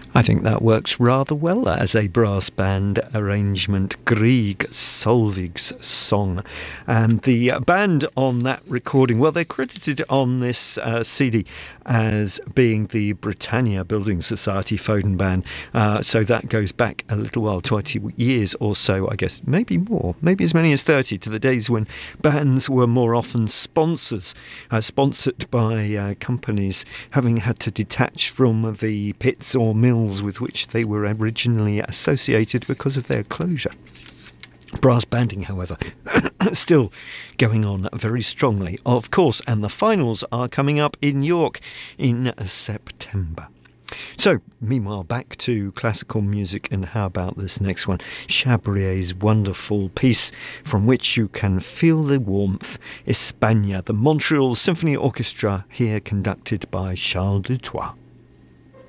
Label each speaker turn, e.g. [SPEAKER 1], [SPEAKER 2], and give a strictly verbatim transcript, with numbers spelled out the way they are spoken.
[SPEAKER 1] I think that works rather well as a brass band arrangement. Grieg Solvig's song. And the band on that recording, well, they're credited on this uh, C D as being the Britannia Building Society Foden band. Uh, so that goes back a little while, twenty years or so, I guess, maybe more, maybe as many as thirty, to the days when bands were more often sponsors, uh, sponsored by uh, companies having had to detach from the pits or mills with which they were originally associated because of their closure. Brass banding, however, still going on very strongly, of course, and the finals are coming up in York in September. So, meanwhile, back to classical music, and how about this next one? Chabrier's wonderful piece, From Which You Can Feel the Warmth, España, the Montreal Symphony Orchestra, here conducted by Charles Dutoit.